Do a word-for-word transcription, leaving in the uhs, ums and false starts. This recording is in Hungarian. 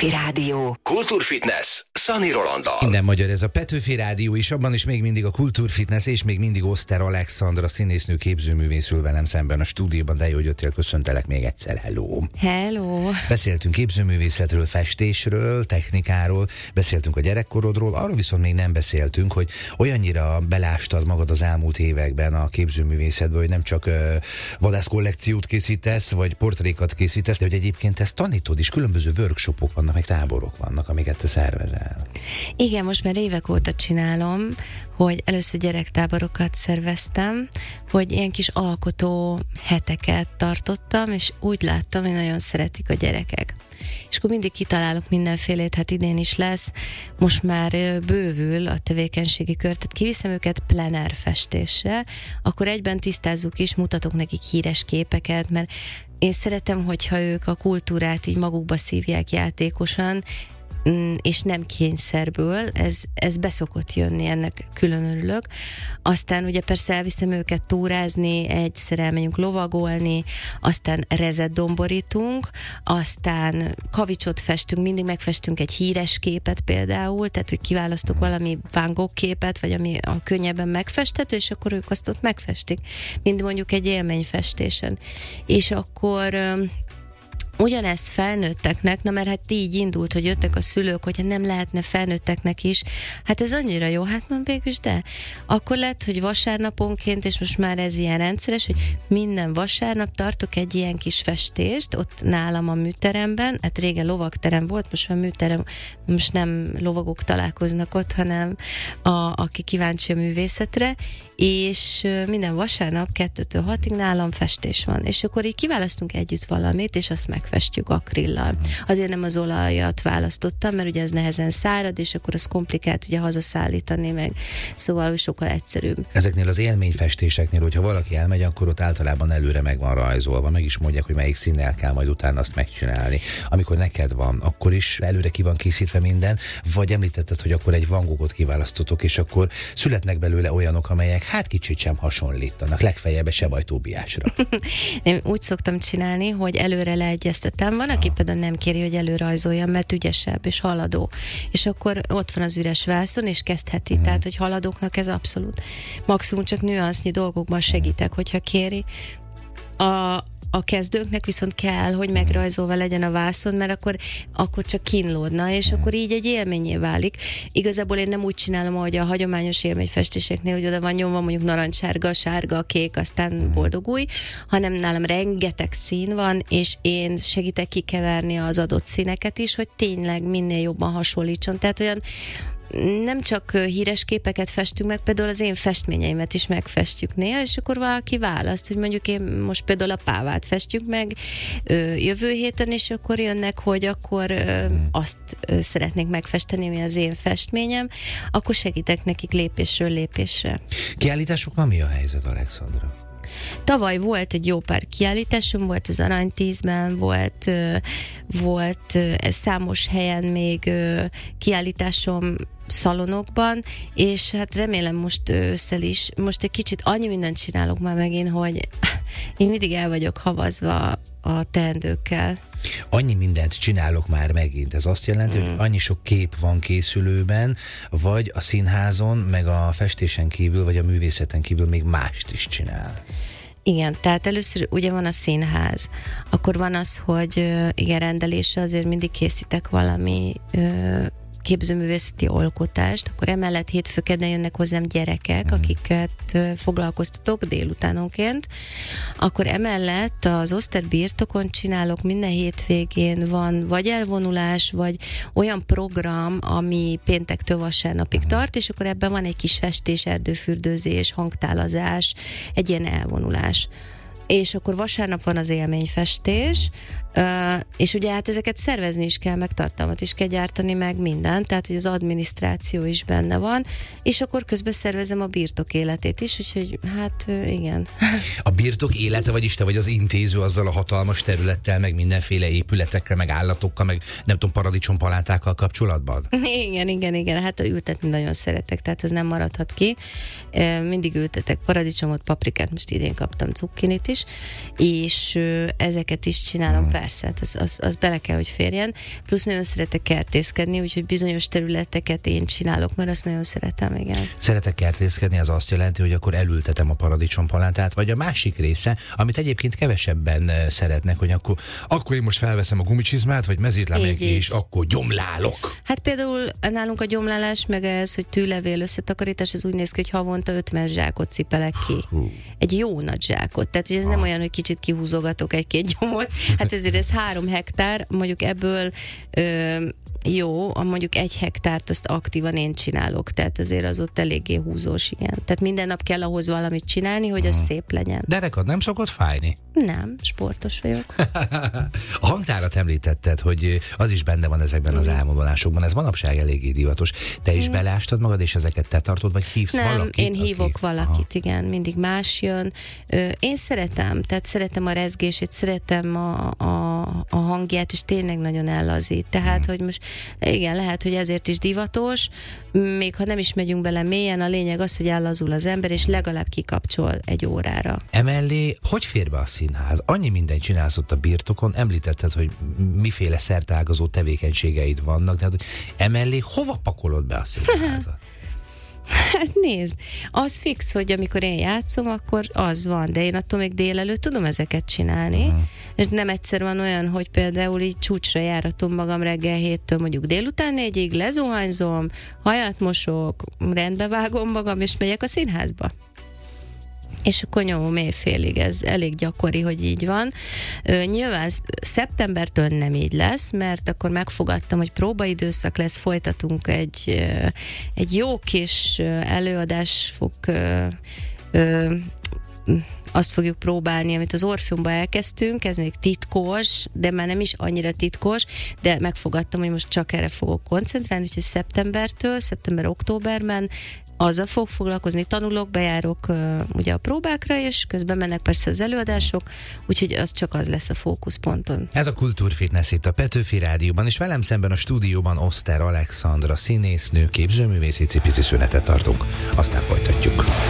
Petőfi Rádió. Kultúrfitness Szani Rolanddal. Minden magyar ez a Petőfi Rádió is, abban is még mindig a Kultúrfitness, és még mindig Oszter Alexandra színésznő, képzőművész ül velem szemben a stúdióban, de jó, hogy jöttél, köszöntelek még egyszer, hello. Hello. Beszéltünk képzőművészetről, festésről, technikáról, beszéltünk a gyerekkorodról, arról viszont még nem beszéltünk, hogy olyannyira belástad magad az elmúlt években a képzőművészetből, hogy nem csak uh, vadászkollekciót készítesz, vagy portrékat készítesz, de hogy egyébként ezt tanítod is, különböző workshopok vannak, meg táborok vannak, amiket te szervezel. Igen, most már évek óta csinálom, hogy először gyerektáborokat szerveztem, hogy ilyen kis alkotó heteket tartottam, és úgy láttam, hogy nagyon szeretik a gyerekek. És akkor mindig kitalálok mindenfélét, hát idén is lesz, most már bővül a tevékenységi kör, tehát kiviszem őket plener festésre, akkor egyben tisztázzuk is, mutatok nekik híres képeket, mert én szeretem, hogyha ők a kultúrát így magukba szívják játékosan, és nem kényszerből, ez, ez beszokott jönni, ennek külön örülök. Aztán ugye persze elviszem őket túrázni, egyszer elmegyünk lovagolni, aztán rezet domborítunk, aztán kavicsot festünk, mindig megfestünk egy híres képet például, tehát hogy kiválasztok valami Van Gogh képet, vagy ami a könnyebben megfesthető, és akkor ők azt ott megfestik, mint mondjuk egy élményfestésen. És akkor ugyanezt felnőtteknek, na mert hát így indult, hogy jöttek a szülők, hogyha nem lehetne felnőtteknek is, hát ez annyira jó, hát mondom végülis, de akkor lett, hogy vasárnaponként, és most már ez ilyen rendszeres, hogy minden vasárnap tartok egy ilyen kis festést, ott nálam a műteremben, hát régen lovagterem volt, most a műterem, most nem lovagok találkoznak ott, hanem a, aki kíváncsi a művészetre, és minden vasárnap kettőtől hatig nálam festés van, és akkor így kiválasztunk együtt valamit, és azt megfestjük akrillal. Azért nem az olajat választottam, mert ugye ez nehezen szárad, és akkor az komplikált ugye hazaszállítani meg, szóval sokkal egyszerűbb. Ezeknél az élményfestéseknél, hogyha valaki elmegy, akkor ott általában előre meg van rajzolva, meg is mondják, hogy melyik színnel kell majd utána azt megcsinálni. Amikor neked van, akkor is előre ki van készítve minden, vagy említetted, hogy akkor egy Van Goghot kiválasztotok, és akkor születnek belőle olyanok, amelyek hát kicsit sem hasonlítanak, legfeljebb se vagy Tóbiásra. Én úgy szoktam csinálni, hogy előre leegyeztetem. Van, aki például nem kéri, hogy előrajzoljam, mert ügyesebb és haladó. És akkor ott van az üres vászon, és kezdheti. Mm. Tehát, hogy haladóknak ez abszolút. Maximum csak nüansznyi dolgokban segítek, hogyha kéri. A A kezdőknek viszont kell, hogy megrajzolva legyen a vászon, mert akkor, akkor csak kínlódna, és akkor így egy élményé válik. Igazából én nem úgy csinálom, hogy a hagyományos élményfestéseknél, hogy oda van nyomva mondjuk narancssárga, sárga, kék, aztán boldogulj, hanem nálam rengeteg szín van, és én segítek kikeverni az adott színeket is, hogy tényleg minél jobban hasonlítson. Tehát olyan nem csak híres képeket festünk meg, például az én festményeimet is megfestjük néha, és akkor valaki választ, hogy mondjuk én most például a pávát festjük meg ö, jövő héten, és akkor jönnek, hogy akkor ö, azt ö, szeretnék megfesteni, ami az én festményem, akkor segítek nekik lépésről lépésre. Kiállításokban mi a helyzet, Alexandra? Tavaly volt egy jó pár kiállításom, volt az Aranytízben, volt, volt számos helyen még kiállításom szalonokban, és hát remélem most ősszel is, most egy kicsit annyi mindent csinálok már megint, hogy én mindig el vagyok havazva a teendőkkel. Annyi mindent csinálok már megint. Ez azt jelenti, mm. hogy annyi sok kép van készülőben, vagy a színházon, meg a festésen kívül, vagy a művészeten kívül még mást is csinál. Igen, tehát először ugye van a színház, akkor van az, hogy igen, rendelésre azért mindig készítek valami ö, képzőművészeti alkotást, akkor emellett hétfőkedden jönnek hozzám gyerekek, mm. akiket foglalkoztatok délutánonként, akkor emellett az Oszter birtokon csinálok minden hétvégén, van vagy elvonulás, vagy olyan program, ami péntektől vasárnapig tart, és akkor ebben van egy kis festés, erdőfürdőzés, hangtálazás, egy ilyen elvonulás. És akkor vasárnap van az élményfestés, és ugye hát ezeket szervezni is kell, meg tartalmat is kell gyártani, meg mindent, tehát hogy az adminisztráció is benne van, és akkor közben szervezem a birtok életét is, úgyhogy hát igen. A birtok élete, vagyis te vagy az intéző azzal a hatalmas területtel, meg mindenféle épületekkel, meg állatokkal, meg nem tudom, paradicsompalátákkal kapcsolatban? Igen, igen, igen, hát ültetni nagyon szeretek, tehát ez nem maradhat ki. Mindig ültetek paradicsomot, paprikát, most idén kaptam cukkinit is, és ezeket is csinálom, persze, hát az, az, az bele kell, hogy férjen. Plusz nagyon szeretek kertészkedni, úgyhogy bizonyos területeket én csinálok, mert azt nagyon szeretem, igen. Szeretek kertészkedni, az azt jelenti, hogy akkor elültetem a paradicsompalánát, vagy a másik része, amit egyébként kevesebben szeretnek, hogy akkor, akkor én most felveszem a gumicsizmát, vagy mezítlámeg, és akkor gyomlálok. Hát például nálunk a gyomlálás, meg ez, hogy tűlevél összetakarítás, ez úgy néz ki, hogy havonta ötven zsákot cipelek ki. Uh. Egy jó nagy zsákot. Tehát ez ah. nem olyan, hogy kicsit kihúzogatok egy-két gyomot. Hát ezért ez három hektár, mondjuk ebből ö, jó, mondjuk egy hektárt azt aktívan én csinálok, tehát azért az ott eléggé húzós, igen. Tehát minden nap kell ahhoz valamit csinálni, hogy az uh. szép legyen. De neked nem szokott fájni? Nem, sportos vagyok. A hangtárat említetted, hogy az is benne van ezekben az ámulásokban. Ez manapság eléggé divatos. Te is belástad magad, és ezeket te tartod, vagy hívsz nem, valakit? én hívok aki... valakit, Aha. igen. Mindig más jön. Én szeretem, tehát szeretem a rezgését, szeretem a, a, a hangját, és tényleg nagyon ellazít. Tehát, hmm. hogy most igen, lehet, hogy ezért is divatos, még ha nem is megyünk bele mélyen, a lényeg az, hogy ellazul az ember, és legalább kikapcsol egy órára. Emellé, hogy fér be a színház? Annyi mindent csinálsz ott a birtokon, említetted, hogy miféle szerteágazó tevékenységeid vannak, tehát hogy emellé hova pakolod be a színházat? Hát nézd, az fix, hogy amikor én játszom, akkor az van, de én attól még délelőtt tudom ezeket csinálni, uh-huh. és nem egyszer van olyan, hogy például így csúcsra járatom magam reggel héttől mondjuk délután négyig, lezuhanyzom, hajat mosok, rendbe vágom magam, és megyek a színházba. És akkor nyomom éjfélig, ez elég gyakori, hogy így van. Ö, nyilván szeptembertől nem így lesz, mert akkor megfogadtam, hogy próbaidőszak lesz, folytatunk egy, egy jó kis előadás fog ö, ö, azt fogjuk próbálni, amit az Orpheumban elkezdtünk, ez még titkos, de már nem is annyira titkos, de megfogadtam, hogy most csak erre fogok koncentrálni, úgyhogy szeptembertől, szeptember-októberben azzal fog foglalkozni, tanulok, bejárok uh, ugye a próbákra, és közben mennek persze az előadások, úgyhogy az csak az lesz a fókuszponton. Ez a Kultúrfitness itt a Petőfi Rádióban, és velem szemben a stúdióban Oszter Alexandra, színésznő, képzőművész, pici szünetet tartunk, aztán folytatjuk.